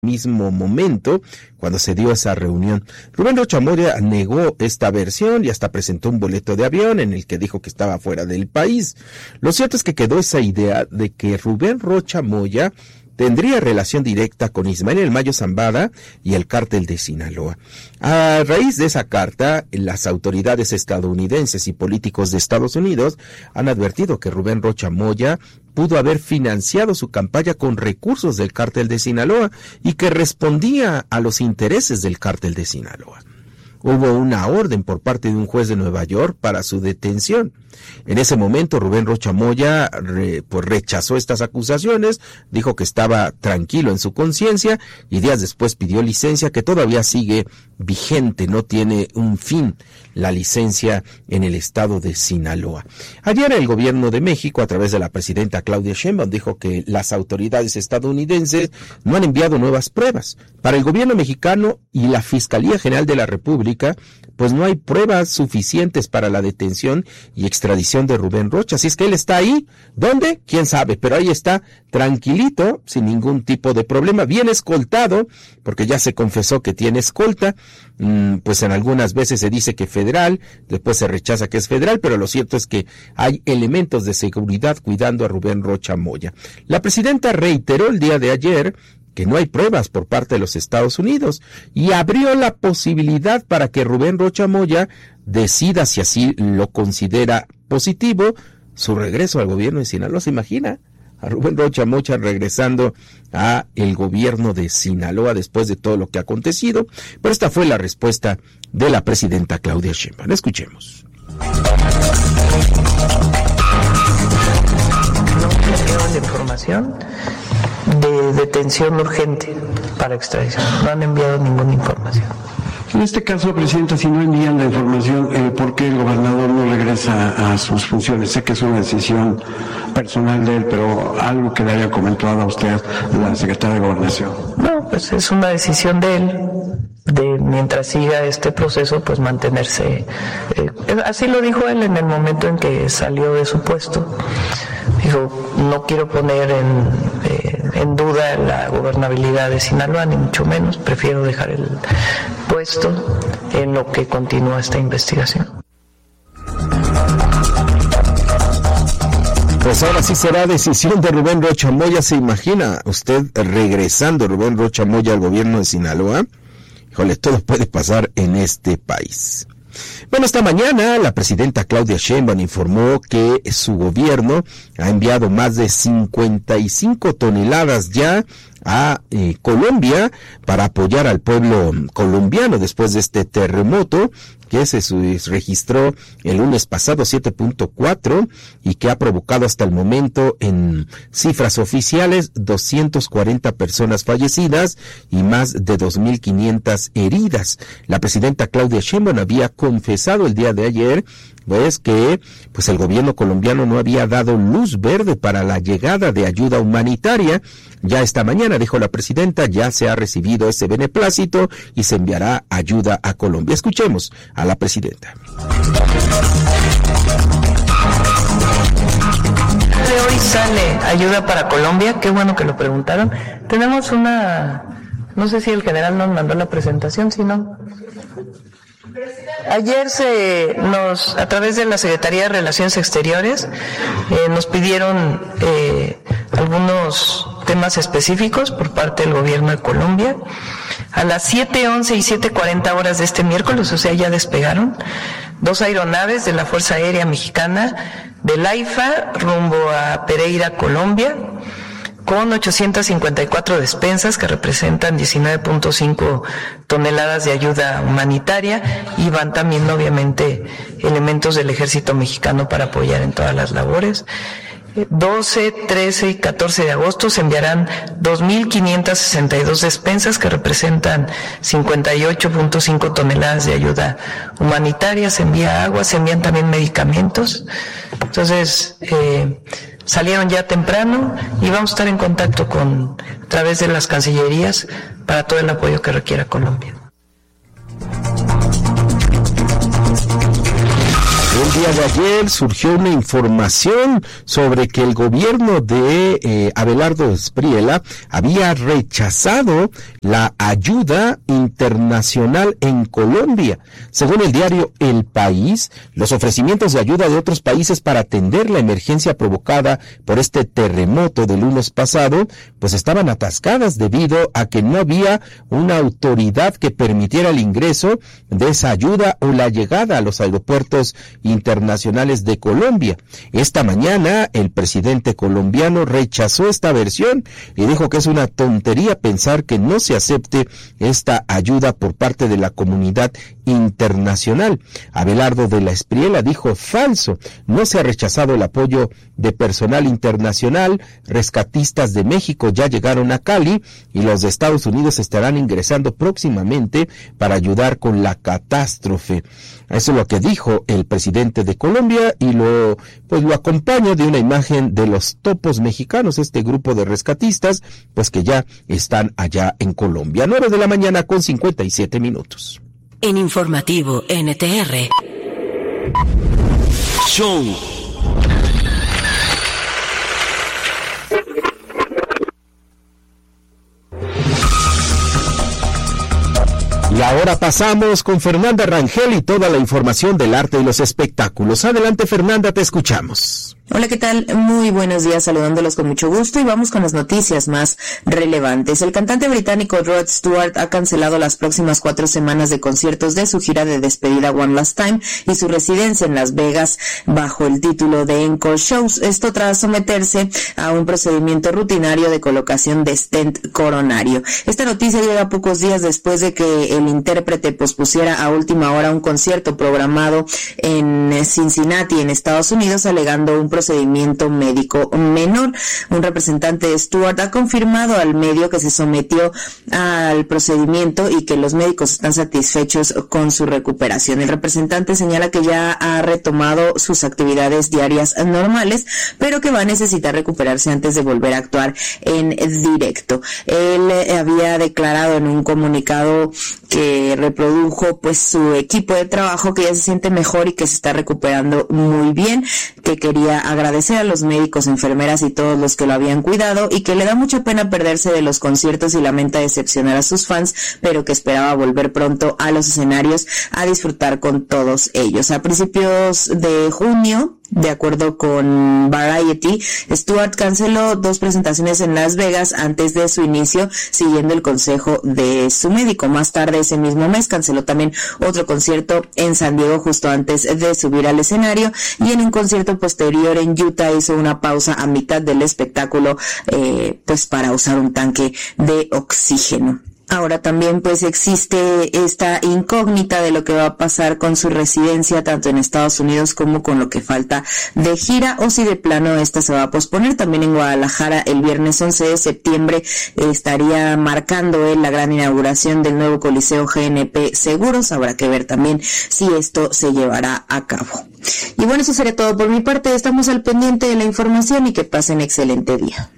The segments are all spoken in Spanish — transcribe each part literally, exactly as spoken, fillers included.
mismo momento cuando se dio esa reunión. Rubén Rocha Moya negó esta versión y hasta presentó un boleto de avión en el que dijo que estaba fuera del país. Lo cierto es que quedó esa idea de que Rubén Rocha Moya tendría relación directa con Ismael El Mayo Zambada y el cártel de Sinaloa. A raíz de esa carta, las autoridades estadounidenses y políticos de Estados Unidos han advertido que Rubén Rocha Moya pudo haber financiado su campaña con recursos del cártel de Sinaloa y que respondía a los intereses del cártel de Sinaloa. Hubo una orden por parte de un juez de Nueva York para su detención. En ese momento, Rubén Rocha Moya re, pues rechazó estas acusaciones, dijo que estaba tranquilo en su conciencia y días después pidió licencia que todavía sigue vigente, no tiene un fin la licencia en el estado de Sinaloa. Ayer el gobierno de México, a través de la presidenta Claudia Sheinbaum, dijo que las autoridades estadounidenses no han enviado nuevas pruebas. Para el gobierno mexicano y la Fiscalía General de la República, pues no hay pruebas suficientes para la detención y extradición de Rubén Rocha. Así es que él está ahí. ¿Dónde? ¿Quién sabe? Pero ahí está, tranquilito, sin ningún tipo de problema, bien escoltado, porque ya se confesó que tiene escolta. Mm, pues en algunas veces se dice que federal, después se rechaza que es federal, pero lo cierto es que hay elementos de seguridad cuidando a Rubén Rocha Moya. La presidenta reiteró el día de ayer que no hay pruebas por parte de los Estados Unidos y abrió la posibilidad para que Rubén Rocha Moya decida, si así lo considera positivo, su regreso al gobierno de Sinaloa. ¿Se imagina a Rubén Rocha Moya regresando a el gobierno de Sinaloa después de todo lo que ha acontecido? Pero esta fue la respuesta de la presidenta Claudia Sheinbaum. Escuchemos. No tenemos la información de detención urgente para extradición. No han enviado ninguna información. En este caso, Presidenta, si no envían la información, eh, ¿por qué el gobernador no regresa a sus funciones? Sé que es una decisión personal de él, pero algo que le haya comentado a usted la secretaria de Gobernación. No, pues es una decisión de él, de mientras siga este proceso, pues mantenerse. Eh, así lo dijo él en el momento en que salió de su puesto. Dijo, no quiero poner en, eh, en duda la gobernabilidad de Sinaloa, ni mucho menos. Prefiero dejar el puesto en lo que continúa esta investigación. Pues ahora sí será decisión de Rubén Rocha Moya. ¿Se imagina usted regresando Rubén Rocha Moya al gobierno de Sinaloa? Híjole, todo puede pasar en este país. Bueno, esta mañana la presidenta Claudia Sheinbaum informó que su gobierno ha enviado más de cincuenta y cinco toneladas ya a eh, Colombia para apoyar al pueblo colombiano después de este terremoto que se registró el lunes pasado, siete punto cuatro, y que ha provocado hasta el momento en cifras oficiales doscientas cuarenta personas fallecidas y más de dos mil quinientas heridas. La presidenta Claudia Sheinbaum había confesado el día de ayer pues que pues el gobierno colombiano no había dado luz verde para la llegada de ayuda humanitaria. Ya esta mañana, dijo la presidenta, ya se ha recibido ese beneplácito y se enviará ayuda a Colombia. Escuchemos a la presidenta. Hoy sale ayuda para Colombia, qué bueno que lo preguntaron. Tenemos una, no sé si el general nos mandó la presentación, si no. Ayer se nos, a través de la Secretaría de Relaciones Exteriores, eh, nos pidieron eh, algunos temas específicos por parte del gobierno de Colombia. A las siete once y siete cuarenta horas de este miércoles, o sea, ya despegaron dos aeronaves de la Fuerza Aérea Mexicana del AIFA rumbo a Pereira, Colombia, con ochocientas cincuenta y cuatro despensas que representan diecinueve punto cinco toneladas de ayuda humanitaria, y van también obviamente elementos del ejército mexicano para apoyar en todas las labores. doce, trece y catorce de agosto se enviarán dos mil quinientas sesenta y dos despensas que representan cincuenta y ocho punto cinco toneladas de ayuda humanitaria. Se envía agua, se envían también medicamentos. Entonces, eh, salieron ya temprano y vamos a estar en contacto con, a través de las cancillerías, para todo el apoyo que requiera Colombia. El día de ayer surgió una información sobre que el gobierno de eh, Abelardo Espriella había rechazado la ayuda internacional en Colombia. Según el diario El País, los ofrecimientos de ayuda de otros países para atender la emergencia provocada por este terremoto del lunes pasado, pues estaban atascadas debido a que no había una autoridad que permitiera el ingreso de esa ayuda o la llegada a los aeropuertos internacionales de Colombia. Esta mañana el presidente colombiano rechazó esta versión y dijo que es una tontería pensar que no se acepte esta ayuda por parte de la comunidad internacional. Abelardo de la Espriella dijo: falso, no se ha rechazado el apoyo de personal internacional, rescatistas de México ya llegaron a Cali y los de Estados Unidos estarán ingresando próximamente para ayudar con la catástrofe. Eso es lo que dijo el presidente de Colombia y lo pues lo acompaña de una imagen de los topos mexicanos, este grupo de rescatistas, pues que ya están allá en Colombia. nueve de la mañana con cincuenta y siete minutos. En Informativo N T R. Show. Y ahora pasamos con Fernanda Rangel y toda la información del arte y los espectáculos. Adelante, Fernanda, te escuchamos. Hola, ¿qué tal? Muy buenos días, saludándolos con mucho gusto y vamos con las noticias más relevantes. El cantante británico Rod Stewart ha cancelado las próximas cuatro semanas de conciertos de su gira de despedida One Last Time y su residencia en Las Vegas bajo el título de Encore Shows. Esto tras someterse a un procedimiento rutinario de colocación de stent coronario. Esta noticia llega pocos días después de que el intérprete pospusiera a última hora un concierto programado en Cincinnati, en Estados Unidos, alegando un procedimiento médico menor. Un representante de Stewart ha confirmado al medio que se sometió al procedimiento y que los médicos están satisfechos con su recuperación. El representante señala que ya ha retomado sus actividades diarias normales, pero que va a necesitar recuperarse antes de volver a actuar en directo. Él había declarado en un comunicado que reprodujo pues su equipo de trabajo que ya se siente mejor y que se está recuperando muy bien, que quería agradecer a los médicos, enfermeras y todos los que lo habían cuidado y que le da mucha pena perderse de los conciertos y lamenta decepcionar a sus fans, pero que esperaba volver pronto a los escenarios a disfrutar con todos ellos. A principios de junio, de acuerdo con Variety, Stewart canceló dos presentaciones en Las Vegas antes de su inicio, siguiendo el consejo de su médico. Más tarde ese mismo mes canceló también otro concierto en San Diego justo antes de subir al escenario, y en un concierto posterior en Utah hizo una pausa a mitad del espectáculo eh, pues para usar un tanque de oxígeno. Ahora también pues existe esta incógnita de lo que va a pasar con su residencia tanto en Estados Unidos como con lo que falta de gira, o si de plano esta se va a posponer. También en Guadalajara el viernes once de septiembre estaría marcando él la gran inauguración del nuevo Coliseo G N P Seguros. Habrá que ver también si esto se llevará a cabo. Y bueno, eso sería todo por mi parte. Estamos al pendiente de la información y que pasen excelente día.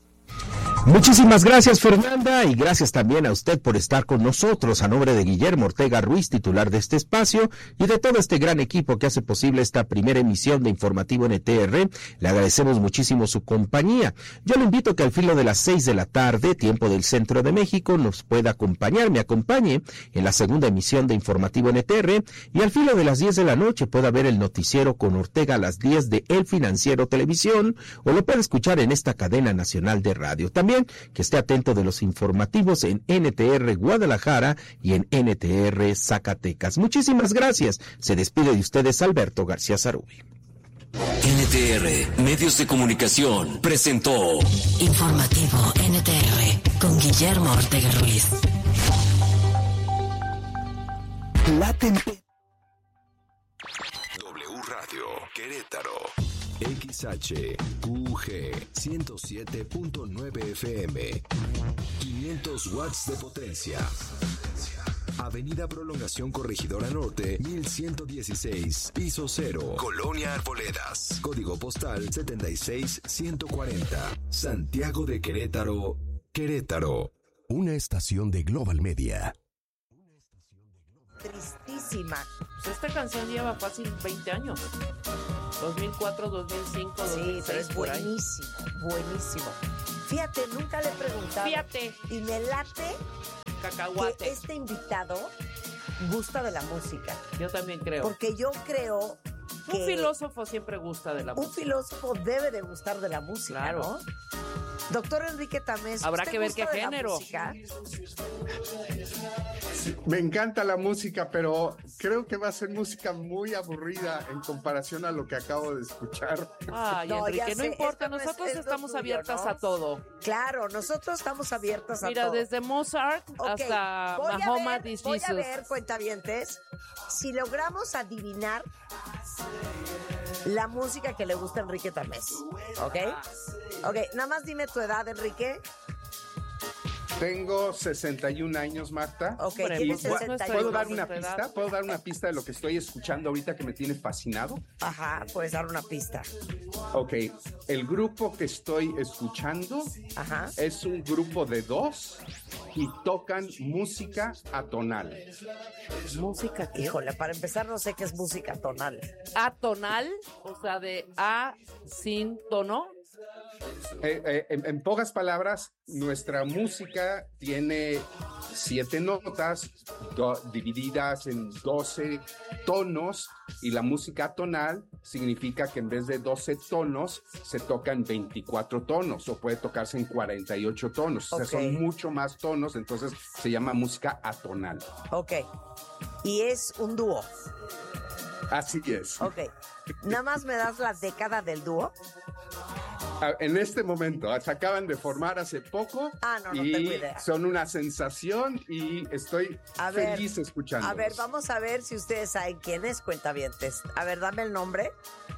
Muchísimas gracias, Fernanda, y gracias también a usted por estar con nosotros. A nombre de Guillermo Ortega Ruiz, titular de este espacio, y de todo este gran equipo que hace posible esta primera emisión de Informativo N T R, le agradecemos muchísimo su compañía. Yo le invito a que al filo de las seis de la tarde, tiempo del Centro de México, nos pueda acompañar, me acompañe en la segunda emisión de Informativo N T R, y al filo de las diez de la noche pueda ver el noticiero con Ortega a las diez de El Financiero Televisión, o lo puede escuchar en esta cadena nacional de radio. También que esté atento de los informativos en N T R Guadalajara y en N T R Zacatecas. Muchísimas gracias. Se despide de ustedes Alberto García Zarubi. N T R Medios de Comunicación presentó Informativo N T R con Guillermo Ortega Ruiz. La temperatura. W Radio Querétaro. X H U G ciento siete punto nueve F M, quinientos watts de potencia. Avenida Prolongación Corregidora Norte, mil ciento dieciséis, piso cero, Colonia Arboledas, código postal setenta y seis ciento cuarenta, Santiago de Querétaro, Querétaro. Una estación de Global Media. Tristísimo. buenísima. Pues esta canción lleva fácil veinte años. dos mil cuatro, dos mil cinco, Sí, dos mil seis, pero es por ahí. buenísimo, buenísimo. Fíjate, nunca le he preguntado. Fíjate. Y me late Cacahuate. que este invitado gusta de la música. Yo también creo. Porque yo creo que Un filósofo siempre gusta de la un música. filósofo debe de gustar de la música, Claro. ¿no? Doctor Enrique Tamés, Habrá ¿usted que ver gusta qué de la género. música? Me encanta la música, pero creo que va a ser música muy aburrida en comparación a lo que acabo de escuchar. Ay, No, ya Enrique, no sé, importa, esto no es- nosotros esto es estamos tuyo, abiertas ¿no? a todo. Claro, nosotros estamos abiertas a Mira, todo. desde Mozart Ok, hasta voy a Mahoma ver, This Voy a Jesus. ver, cuentavientes, si logramos adivinar la música que le gusta a Enrique Tamés. ¿Ok? Ok, nada más dime tu edad, Enrique. Tengo sesenta y un años, Marta. Ok, Hombre, tienes pues, sesenta y uno. ¿Puedo dar una nuestra edad. pista? ¿Puedo dar una pista de lo que estoy escuchando ahorita que me tiene fascinado? Ajá, puedes dar una pista. Ok, el grupo que estoy escuchando Ajá. es un grupo de dos y tocan música atonal. Música que Híjole, para empezar no sé qué es música tonal. atonal, o sea, de A sin tono. Eh, eh, en, en pocas palabras, nuestra música tiene siete notas do- divididas en doce tonos y la música tonal significa que en vez de doce tonos se tocan veinticuatro tonos o puede tocarse en cuarenta y ocho tonos. O sea, Ok. son mucho más tonos, entonces se llama música atonal. Ok. Y es un dúo. Así es. Ok. Nada más me das la década del dúo. Ah, En este momento, se acaban de formar hace poco Ah, no, no y tengo idea. son una sensación y estoy A ver, feliz escuchándolos. A ver, vamos a ver si ustedes saben quién es, cuentavientes. A ver, dame el nombre.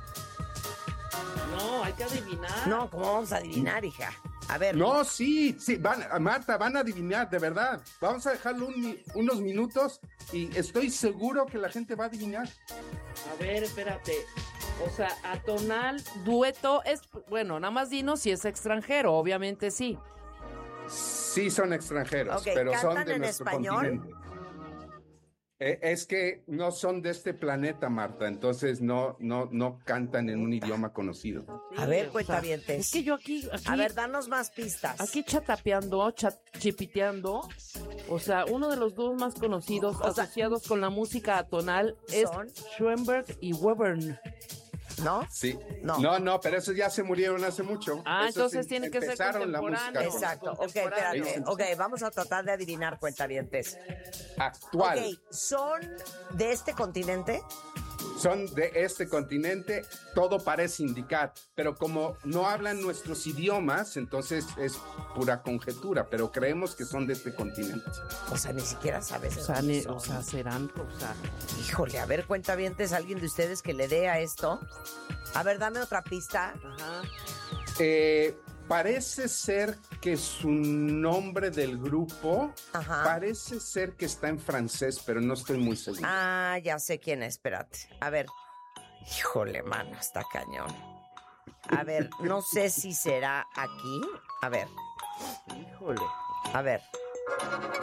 No, hay que adivinar. No, ¿cómo vamos a adivinar, hija? A ver. No, sí, sí, van, Marta, van a adivinar, de verdad. Vamos a dejarlo un mi- unos minutos y estoy seguro que la gente va a adivinar. A ver, espérate. O sea, atonal, dueto, es, bueno, nada más dinos si es extranjero, obviamente sí. Sí son extranjeros, Ok, pero son ¿cantan de en nuestro español? continente. Eh, es que no son de este planeta, Marta, entonces no, no, no cantan en un idioma conocido. A ver, O sea, cuentavientes. es que yo aquí, aquí, A ver, danos más pistas. aquí chatapeando, chat- chipiteando, o sea, uno de los dos más conocidos O sea, asociados con la música atonal es ¿son? Schoenberg y Webern. ¿No? Sí. No. No, no, pero esos ya se murieron hace mucho. Ah, Esos entonces em- tiene que ser empezaron la música contemporáneo. atonal. Exacto. Ok, Contemporáneo. espérate. Ok, vamos a tratar de adivinar, cuentavientes. Actual. Ok, ¿son de este continente? Son de este continente, todo parece indicar, pero como no hablan nuestros idiomas, entonces es pura conjetura, pero creemos que son de este continente. O sea, ni siquiera sabes. O sea, de dónde ne- son. o sea, serán, o sea, Híjole, a ver, cuentavientes, alguien de ustedes que le dé a esto. A ver, dame otra pista. ajá. Eh, parece ser que su nombre del grupo, Ajá. parece ser que está en francés, pero no estoy muy seguro. Ah, ya sé quién es, espérate. A ver. Híjole, mano, está cañón. A ver, no sé si será aquí. A ver, Híjole. a ver.